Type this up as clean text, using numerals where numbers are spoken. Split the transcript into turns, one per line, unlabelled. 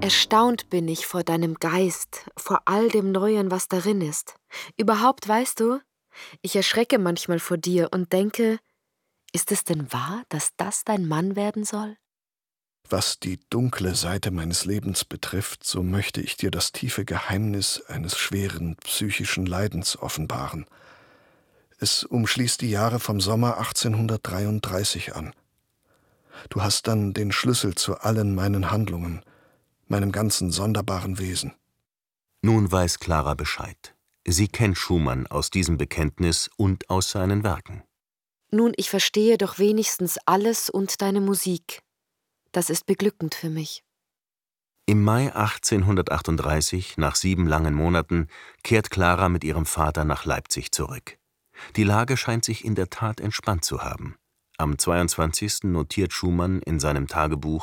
Erstaunt bin ich vor deinem Geist, vor all dem Neuen, was darin ist. Überhaupt, weißt du, ich erschrecke manchmal vor dir und denke, ist es denn wahr, dass das dein Mann werden soll?
Was die dunkle Seite meines Lebens betrifft, so möchte ich dir das tiefe Geheimnis eines schweren psychischen Leidens offenbaren. Es umschließt die Jahre vom Sommer 1833 an. Du hast dann den Schlüssel zu allen meinen Handlungen, meinem ganzen sonderbaren Wesen.
Nun weiß Clara Bescheid. Sie kennt Schumann aus diesem Bekenntnis und aus seinen Werken.
Nun, ich verstehe doch wenigstens alles und deine Musik. Das ist beglückend für mich.
Im Mai 1838, nach 7 langen Monaten, kehrt Clara mit ihrem Vater nach Leipzig zurück. Die Lage scheint sich in der Tat entspannt zu haben. Am 22. notiert Schumann in seinem Tagebuch: